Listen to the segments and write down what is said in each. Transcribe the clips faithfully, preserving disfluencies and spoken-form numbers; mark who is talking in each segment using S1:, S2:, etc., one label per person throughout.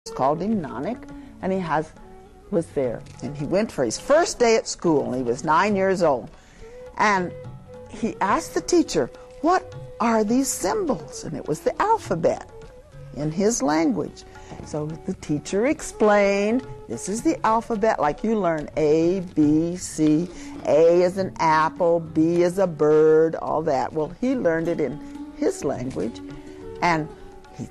S1: called him Nanak, and he has was there. And he went for his first day at school, and he was nine years old. And he asked the teacher, what are these symbols? And it was the alphabet in his language. So the teacher explained, this is the alphabet, like you learn A, B, C. A is an apple, B is a bird, all that. Well, he learned it in his language, and he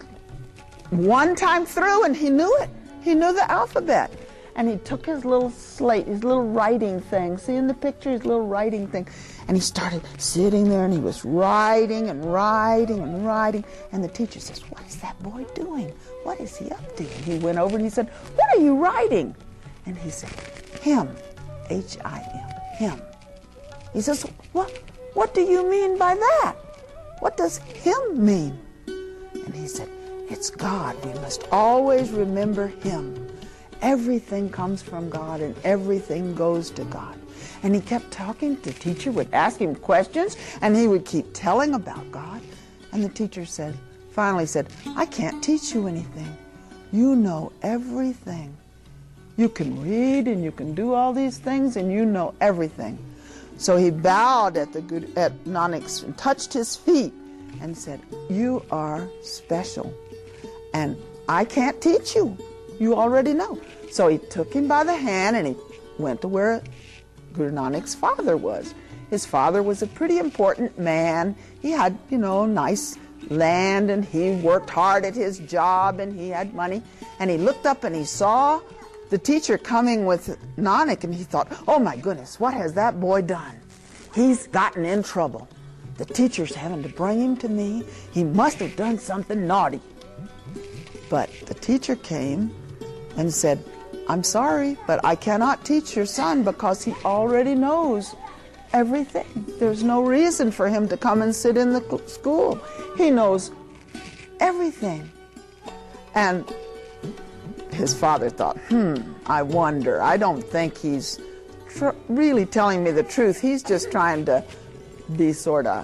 S1: one time through, and he knew it. He knew the alphabet. And he took his little slate, his little writing thing. See in the picture, his little writing thing. And he started sitting there, and he was writing and writing and writing. And the teacher says, what is that boy doing? What is he up to? And he went over and he said, what are you writing? And he said, him, H I M, him. He says, what, what do you mean by that? What does him mean? And he said, it's God. We must always remember him. Everything comes from God, and everything goes to God. And he kept talking. The teacher would ask him questions, and he would keep telling about God. And the teacher said, finally said, I can't teach you anything. You know everything. You can read, and you can do all these things, and you know everything. So he bowed at the good at Nanak's and touched his feet and said, you are special, and I can't teach you. You already know. So he took him by the hand, and he went to where Guru Nanak's father was. His father was a pretty important man. He had, you know, nice land, and he worked hard at his job, and he had money. And he looked up and he saw the teacher coming with Nanak, and he thought, oh my goodness, what has that boy done? He's gotten in trouble. The teacher's having to bring him to me. He must have done something naughty. But the teacher came and said, I'm sorry, but I cannot teach your son because he already knows everything. There's no reason for him to come and sit in the school. He knows everything. And his father thought, hmm, I wonder. I don't think he's tr- really telling me the truth. He's just trying to be sort of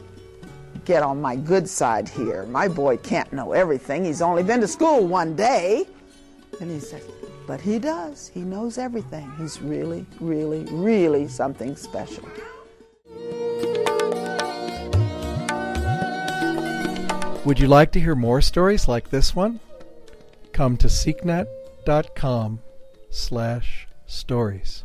S1: get on my good side here. My boy can't know everything. He's only been to school one day. And he said, but he does. He knows everything. He's really, really, really something special.
S2: Would you like to hear more stories like this one? Come to seeknet.com slash stories.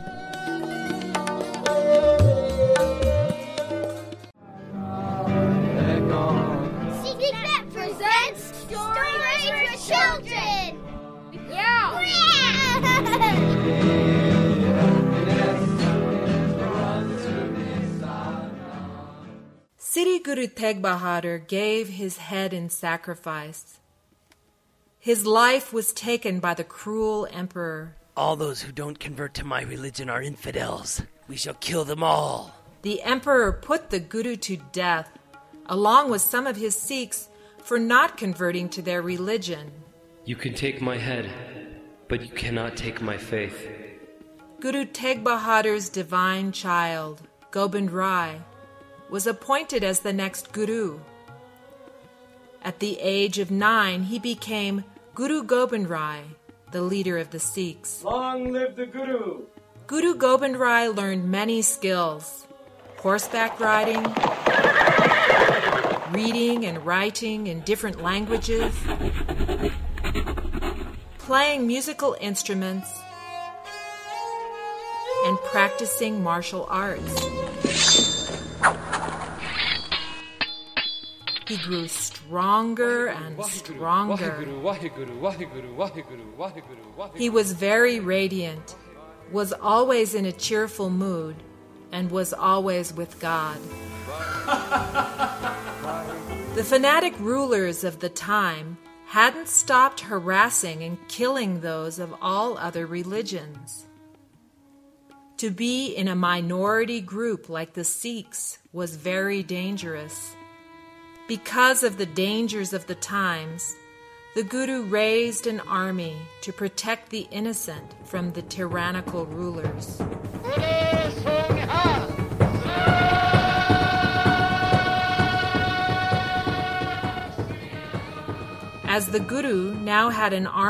S3: Seeknet presents Stories for Children! Yeah!
S4: Sri Guru Tegh Bahadur gave his head in sacrifice. His life was taken by the cruel emperor.
S5: All those who don't convert to my religion are infidels. We shall kill them all.
S4: The emperor put the Guru to death, along with some of his Sikhs, for not converting to their religion.
S6: You can take my head, but you cannot take my faith.
S4: Guru Tegh Bahadur's divine child, Gobind Rai, was appointed as the next Guru. At the age of nine, he became Guru Gobind Rai, the leader of the Sikhs.
S7: Long live the Guru!
S4: Guru Gobind Rai learned many skills: horseback riding, reading and writing in different languages, playing musical instruments, and practicing martial arts. He grew stronger and stronger. He was very radiant, was always in a cheerful mood, and was always with God. The fanatic rulers of the time hadn't stopped harassing and killing those of all other religions. To be in a minority group like the Sikhs was very dangerous. Because of the dangers of the times, the Guru raised an army to protect the innocent from the tyrannical rulers. As the Guru now had an army